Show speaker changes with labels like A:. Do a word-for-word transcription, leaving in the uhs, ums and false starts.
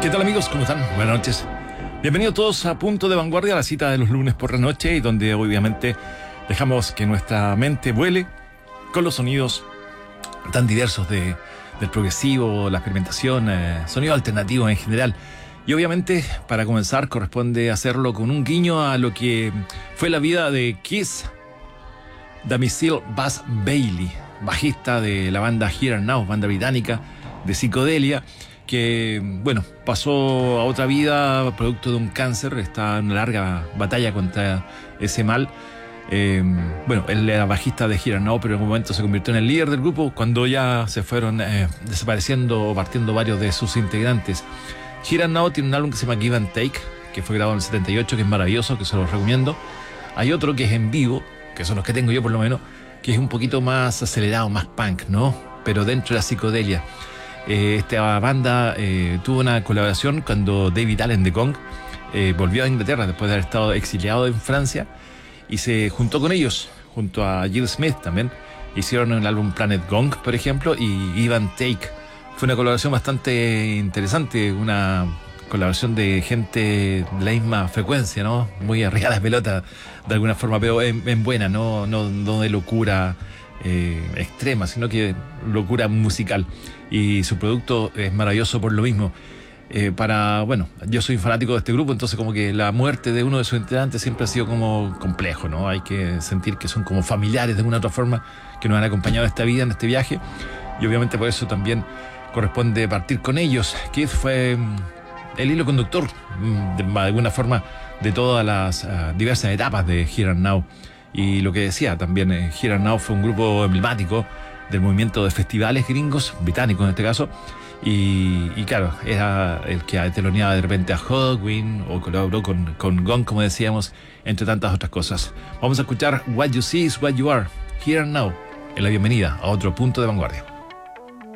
A: ¿Qué tal, amigos? ¿Cómo están? Buenas noches. Bienvenidos todos a Punto de Vanguardia, la cita de los lunes por la noche, y donde obviamente dejamos que nuestra mente vuele con los sonidos tan diversos de, del progresivo, la experimentación, eh, sonidos alternativos en general. Y obviamente, para comenzar, corresponde hacerlo con un guiño a lo que fue la vida de Kiss Damisille Bass Bailey, bajista de la banda Here and Now, banda británica de psicodelia, que, bueno, pasó a otra vida producto de un cáncer. Está en una larga batalla contra ese mal. Eh, bueno, él era bajista de Here and Now, pero en un momento se convirtió en el líder del grupo cuando ya se fueron eh, desapareciendo o partiendo varios de sus integrantes. Here and Now tiene un álbum que se llama Give and Take, que fue grabado en el setenta y ocho, que es maravilloso, que se los recomiendo. Hay otro que es en vivo, que son los que tengo yo por lo menos, que es un poquito más acelerado, más punk, ¿no? Pero dentro de la psicodelia. Eh, esta banda eh, tuvo una colaboración cuando David Allen de Gong eh, volvió a Inglaterra después de haber estado exiliado en Francia, y se juntó con ellos, junto a Jill Smith también. Hicieron el álbum Planet Gong, por ejemplo, y Give and Take. Fue una colaboración bastante interesante, una colaboración de gente de la misma frecuencia, ¿no? Muy arriba de las pelotas, de alguna forma, pero en, en buena, no, no, no de locura eh, extrema, sino que locura musical. Y su producto es maravilloso por lo mismo. Eh, para, bueno, yo soy fanático de este grupo, entonces como que la muerte de uno de sus integrantes siempre ha sido como complejo, ¿no? Hay que sentir que son como familiares de una u otra forma, que nos han acompañado en esta vida, en este viaje, y obviamente por eso también corresponde partir con ellos. Keith fue el hilo conductor, de, de alguna forma, de todas las uh, diversas etapas de Here and Now. Y lo que decía también, eh, Here and Now fue un grupo emblemático del movimiento de festivales gringos, británicos en este caso, y, y claro, era el que teloneaba de repente a Hawkwind o colaboró con, con Gong, como decíamos, entre tantas otras cosas. Vamos a escuchar What You See Is What You Are, Here and Now, en la bienvenida a otro Punto de Vanguardia.